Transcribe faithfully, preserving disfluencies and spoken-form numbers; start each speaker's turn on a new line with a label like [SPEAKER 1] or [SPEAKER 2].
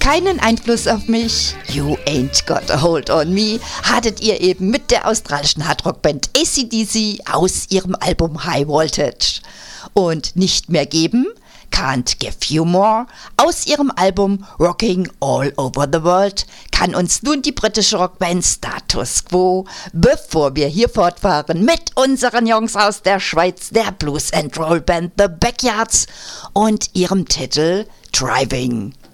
[SPEAKER 1] keinen Einfluss auf mich. You ain't got a hold on me hattet ihr eben mit der australischen Hardrock-Band A C D C aus ihrem Album High Voltage. Und nicht mehr geben, Can't Give You More aus ihrem Album Rocking All Over the World kann uns nun die britische Rockband Status Quo, bevor wir hier fortfahren mit unseren Jungs aus der Schweiz, der Blues and Roll Band The Backyards und ihrem Titel Driving.